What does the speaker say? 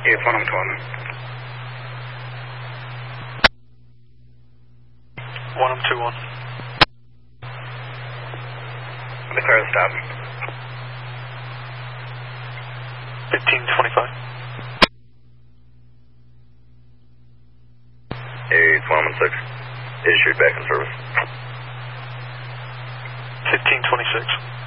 Yeah, phone number 12. 1021. Declare the stop. 1525. Area 1216. Issued back in service. 1526.